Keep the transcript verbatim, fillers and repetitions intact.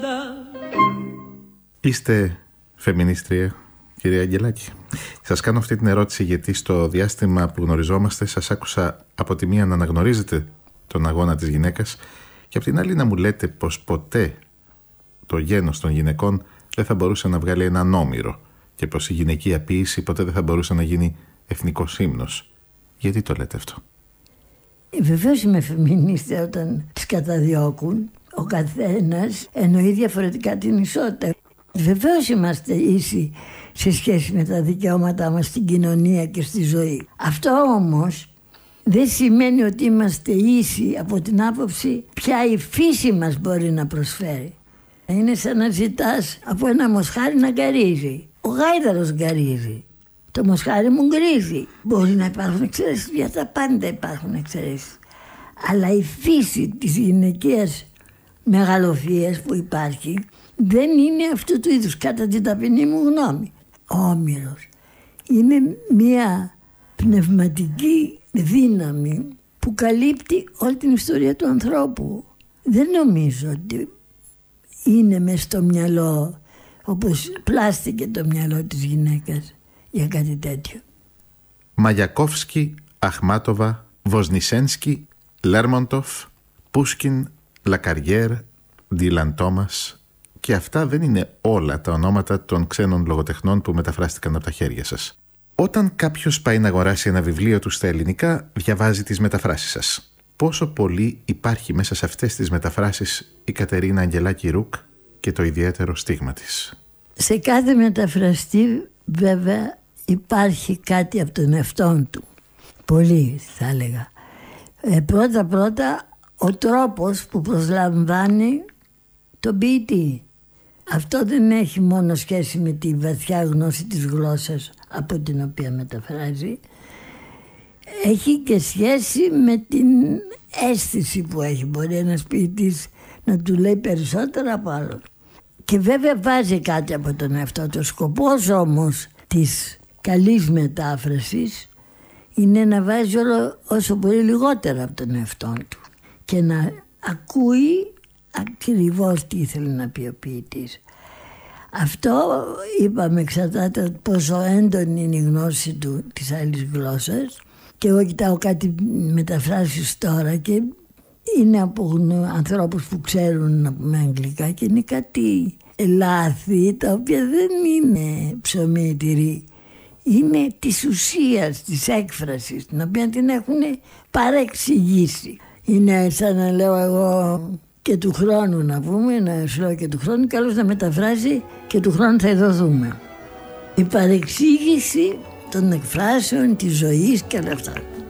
Είστε φεμινίστρια, κυρία Αγγελάκη? Σας κάνω αυτή την ερώτηση γιατί στο διάστημα που γνωριζόμαστε σας άκουσα από τη μία να αναγνωρίζετε τον αγώνα της γυναίκας και από την άλλη να μου λέτε πως ποτέ το γένος των γυναικών δεν θα μπορούσε να βγάλει έναν όμηρο και πως η γυναικεία ποίηση ποτέ δεν θα μπορούσε να γίνει εθνικός ύμνος. Γιατί το λέτε αυτό? Βεβαίως είμαι φεμινίστρια όταν τις καταδιώκουν. Ο καθένας εννοεί διαφορετικά την ισότητα. Βεβαίως είμαστε ίσοι σε σχέση με τα δικαιώματά μας στην κοινωνία και στη ζωή. Αυτό όμως δεν σημαίνει ότι είμαστε ίσοι από την άποψη ποια η φύση μας μπορεί να προσφέρει. Είναι σαν να ζητάς από ένα μοσχάρι να γκαρίζει. Ο γάιδαρος γκαρίζει. Το μοσχάρι μου γκρίζει. Μπορεί να υπάρχουν εξαιρέσεις, για τα πάντα υπάρχουν εξαιρέσεις. Αλλά η φύση της γυναικείας μεγαλοφυίας που υπάρχει δεν είναι αυτού του είδους, κατά την ταπεινή μου γνώμη. Ο όμηρος είναι μια πνευματική δύναμη που καλύπτει όλη την ιστορία του ανθρώπου. Δεν νομίζω ότι είναι μες στο μυαλό, όπως πλάστηκε το μυαλό της γυναίκας για κάτι τέτοιο. Μαγιακόφσκι, Αχμάτοβα, Βοσνισένσκι, Λέρμοντοφ, Πούσκιν, Λακαριέρ, Ντίλαν Τόμας, και αυτά δεν είναι όλα τα ονόματα των ξένων λογοτεχνών που μεταφράστηκαν από τα χέρια σας. Όταν κάποιος πάει να αγοράσει ένα βιβλίο του στα ελληνικά, διαβάζει τις μεταφράσεις σας. Πόσο πολύ υπάρχει μέσα σε αυτές τις μεταφράσεις η Κατερίνα Αγγελάκη Ρουκ και το ιδιαίτερο στίγμα της? Σε κάθε μεταφραστή βέβαια υπάρχει κάτι από τον εαυτόν του. Πολύ θα έλεγα. Ε, πρώτα πρώτα ο τρόπος που προσλαμβάνει τον ποιητή. Αυτό δεν έχει μόνο σχέση με τη βαθιά γνώση της γλώσσας από την οποία μεταφράζει. Έχει και σχέση με την αίσθηση που έχει. Μπορεί ένας ποιητής να του λέει περισσότερα από άλλον. Και βέβαια βάζει κάτι από τον εαυτό του. Ο σκοπός όμως της καλής μετάφρασης είναι να βάζει όλο όσο μπορεί λιγότερα από τον εαυτό του και να ακούει ακριβώς τι ήθελε να πει ο ποιητής. Αυτό, είπαμε, εξαρτάται πόσο έντονη είναι η γνώση του της άλλης γλώσσας. Και εγώ κοιτάω κάτι μεταφράσεις τώρα και είναι από ανθρώπους που ξέρουν να πούμε αγγλικά και είναι κάτι λάθη τα οποία δεν είναι ψωμί τυρί. Είναι της ουσίας, της έκφρασης, την οποία την έχουν παρεξηγήσει. Είναι σαν να λέω εγώ και του χρόνου, να πούμε, να σου λέω και του χρόνου, καλώς να μεταφράζει και του χρόνου θα ειδωθούμε. Η παρεξήγηση των εκφράσεων της ζωής και όλα αυτά.